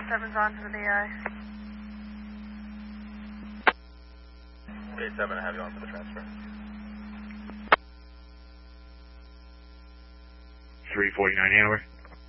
7's on to the VI. Bay 7, I have you on for the transfer. 349 hour.